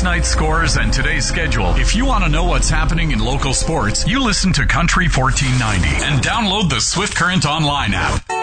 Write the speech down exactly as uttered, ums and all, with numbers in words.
last night's scores and today's schedule. If you want to know what's happening in local sports, you listen to Country fourteen ninety and download the Swift Current online app.